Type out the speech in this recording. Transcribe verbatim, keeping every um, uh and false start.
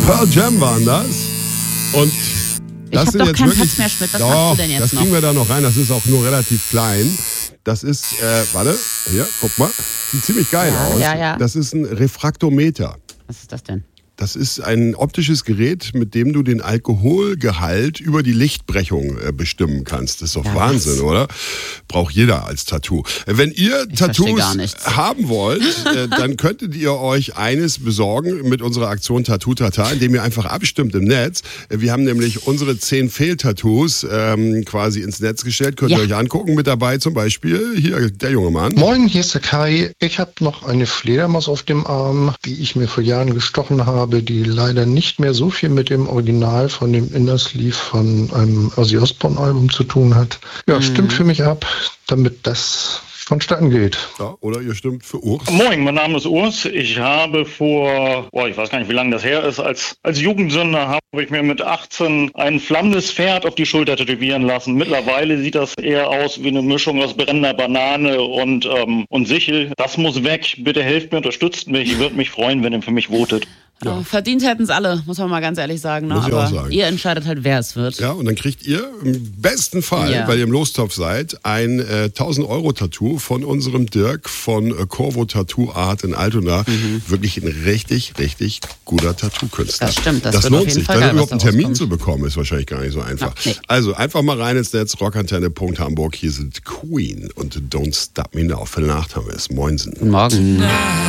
Pearl Jam waren das. Und das ich sind hab doch jetzt kein wirklich, Herzmeerschmidt. Was doch, machst du denn jetzt das noch? kriegen wir da noch rein. Das ist auch nur relativ klein. Das ist, äh, warte, hier, guck mal. Sieht ziemlich geil Ja, aus. ja, ja. Das ist ein Refraktometer. Was ist das denn? Das ist ein optisches Gerät, mit dem du den Alkoholgehalt über die Lichtbrechung äh, bestimmen kannst. Das ist doch Ja, Wahnsinn, was? oder? Braucht jeder als Tattoo. Äh, Wenn ihr Ich versteh Tattoos gar nichts. haben wollt, äh, dann könntet ihr euch eines besorgen mit unserer Aktion Tattoo Tata, indem ihr einfach abstimmt im Netz. Äh, Wir haben nämlich unsere zehn Fehltattoos ähm, quasi ins Netz gestellt. Könnt ihr Ja. euch angucken. Mit dabei zum Beispiel hier der junge Mann. Moin, hier ist der Kai. Ich habe noch eine Fledermaus auf dem Arm, die ich mir vor Jahren gestochen habe, die leider nicht mehr so viel mit dem Original von dem Inner Sleeve von einem Ozzy Osbourne Album zu tun hat. Ja, Mhm. stimmt für mich ab, damit das vonstatten geht. Ja, oder ihr stimmt für Urs. Moin, mein Name ist Urs. Ich habe vor, boah, ich weiß gar nicht, wie lange das her ist, als, als Jugendsünder habe ich mir mit achtzehn ein flammendes Pferd auf die Schulter tätowieren lassen. Mittlerweile sieht das eher aus wie eine Mischung aus brennender Banane und, ähm, und Sichel. Das muss weg. Bitte helft mir, unterstützt mich. Ich würde mich freuen, wenn ihr für mich votet. Ja. Verdient hätten es alle, muss man mal ganz ehrlich sagen. Ne? Muss ich Aber auch sagen. ihr entscheidet halt, wer es wird. Ja, und dann kriegt ihr im besten Fall, Ja. weil ihr im Lostopf seid, ein äh, tausend Euro Tattoo von unserem Dirk von äh, Corvo Tattoo Art in Altona. Mhm. Wirklich ein richtig, richtig guter Tattoo-Künstler. Das stimmt, das das wird auf lohnt jeden sich. Fall Dann geil, überhaupt was einen da Termin rauskommt. zu bekommen, ist wahrscheinlich gar nicht so einfach. Ja, nee. Also einfach mal rein ins Netz, rockantenne Punkt Hamburg. Hier sind Queen und Don't Stop Me Now. Viertel nach haben wir es. Moinsen. Guten Morgen.